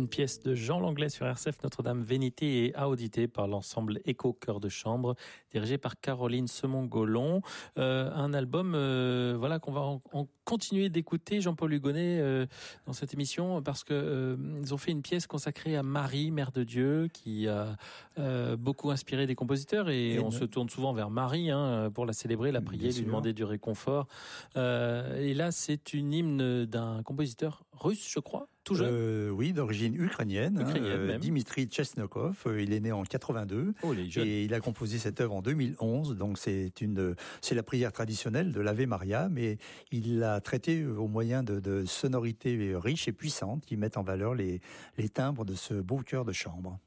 une pièce de Jean Langlais sur RCF Notre-Dame Vénité et Audité par l'ensemble Écho Chœur de Chambre, dirigé par Caroline Semon-Gollon. Un album voilà qu'on va en continuer d'écouter, Jean-Paul Hugonnet, dans cette émission, parce que ils ont fait une pièce consacrée à Marie, Mère de Dieu, qui a beaucoup inspiré des compositeurs, et on se tourne souvent vers Marie pour la célébrer, la prier, lui demander du réconfort. Et là, c'est une hymne d'un compositeur russe, je crois, tout jeune. Oui, d'origine ukrainienne, même. Dimitri Chesnokov. Il est né en 82 et il a composé cette œuvre en 2011. Donc c'est la prière traditionnelle de l'Ave Maria, mais il l'a traitée au moyen de sonorités riches et puissantes qui mettent en valeur les timbres de ce beau chœur de chambre.